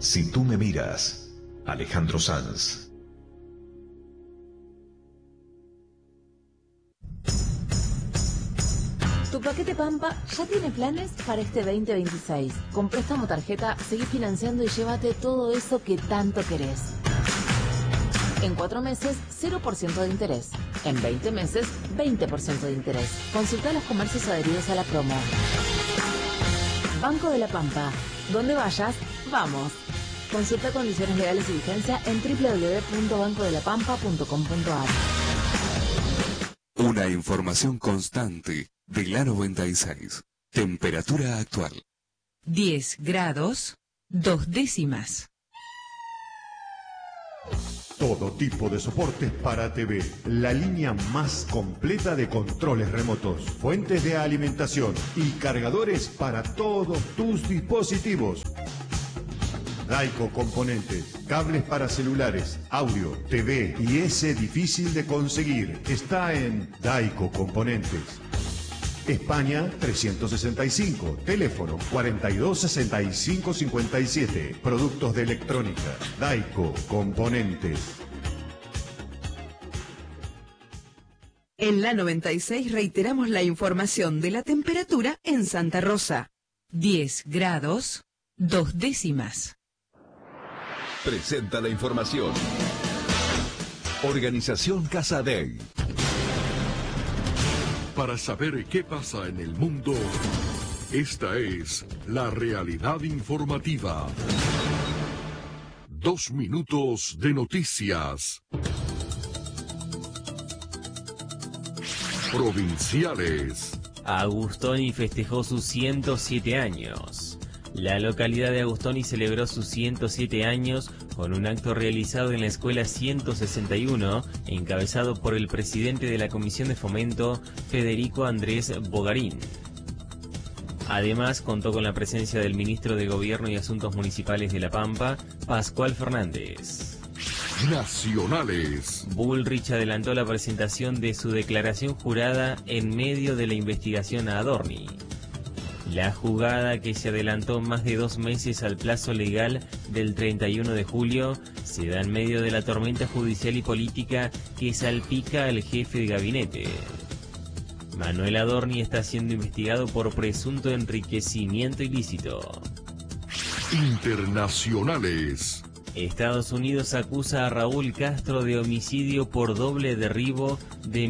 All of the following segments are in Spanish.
Si tú me miras, Alejandro Sanz. Tu paquete Pampa ya tiene planes para este 2026. Con préstamo tarjeta, seguí financiando y llévate todo eso que tanto querés. En 4 meses, 0% de interés. En 20 meses, 20% de interés. Consulta los comercios adheridos a la promo. Banco de la Pampa. Donde vayas, vamos. Consulta condiciones legales y vigencia en www.bancodelapampa.com.ar. Una información constante de la 96. Temperatura actual. 10 grados, 2 décimas. Todo tipo de soportes para TV. La línea más completa de controles remotos, fuentes de alimentación y cargadores para todos tus dispositivos. Daico Componentes, cables para celulares, audio, TV y ese difícil de conseguir. Está en Daico Componentes. España 365, teléfono 426557. Productos de electrónica, Daico Componentes. En la 96 reiteramos la información de la temperatura en Santa Rosa. 10 grados, 2 décimas. Presenta la información. Organización Casa Day. Para saber qué pasa en el mundo, esta es la realidad informativa. 2 minutos de noticias. Provinciales. Agustoni festejó sus 107 años. La localidad de Agustoni celebró sus 107 años con un acto realizado en la Escuela 161, encabezado por el presidente de la Comisión de Fomento, Federico Andrés Bogarín. Además, contó con la presencia del ministro de Gobierno y Asuntos Municipales de La Pampa, Pascual Fernández. Nacionales. Bullrich adelantó la presentación de su declaración jurada en medio de la investigación a Adorni. La jugada, que se adelantó más de 2 meses al plazo legal del 31 de julio, se da en medio de la tormenta judicial y política que salpica al jefe de gabinete. Manuel Adorni está siendo investigado por presunto enriquecimiento ilícito. Internacionales. Estados Unidos acusa a Raúl Castro de homicidio por doble derribo de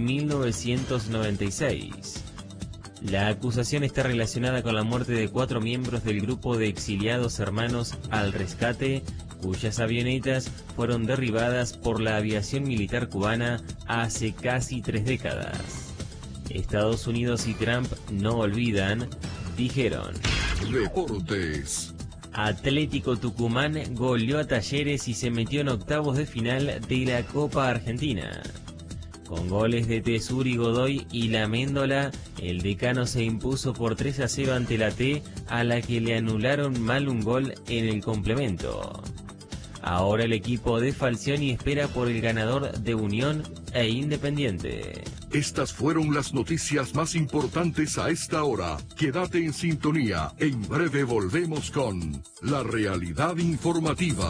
1996. La acusación está relacionada con la muerte de 4 miembros del grupo de exiliados hermanos al rescate, cuyas avionetas fueron derribadas por la aviación militar cubana hace casi 3 décadas. Estados Unidos y Trump no olvidan, dijeron. Deportes. Atlético Tucumán goleó a Talleres y se metió en octavos de final de la Copa Argentina. Con goles de Tesur y Godoy y La Méndola, el Decano se impuso por 3-0 ante la T, a la que le anularon mal un gol en el complemento. Ahora el equipo de Falcioni espera por el ganador de Unión e Independiente. Estas fueron las noticias más importantes a esta hora. Quédate en sintonía. En breve volvemos con la realidad informativa.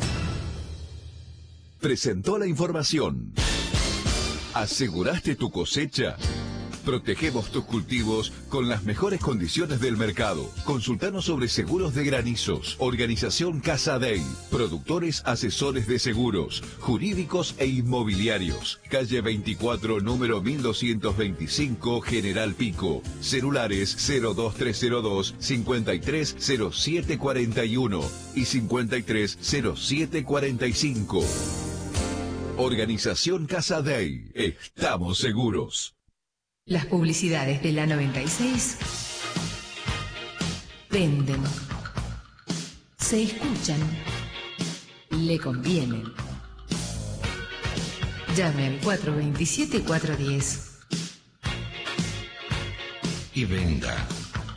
Presentó la información. ¿Aseguraste tu cosecha? Protegemos tus cultivos con las mejores condiciones del mercado. Consultanos sobre seguros de granizos. Organización Casa Day. Productores asesores de seguros, jurídicos e inmobiliarios. Calle 24, número 1225, General Pico. Celulares 02302 530741 y 530745. Organización Casa Day. Estamos seguros. Las publicidades de la 96 venden, se escuchan, le convienen. Llame al 427-410 y venda.